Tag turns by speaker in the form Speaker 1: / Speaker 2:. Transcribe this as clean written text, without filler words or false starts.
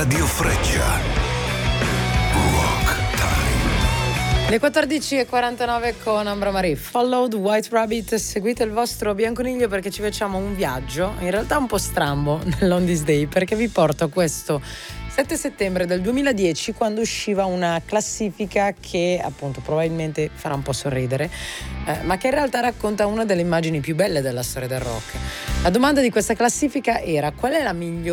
Speaker 1: Radio Freccia. Rock Time.
Speaker 2: Le 14:49 con Ambra Marie. Followed White Rabbit. Seguite il vostro bianconiglio perché ci facciamo un viaggio, in realtà un po' strambo, nell'On This Day, perché vi porto a questo 7 settembre del 2010, quando usciva una classifica che appunto probabilmente farà un po' sorridere, ma che in realtà racconta una delle immagini più belle della storia del rock. La domanda di questa classifica era: qual è la migliore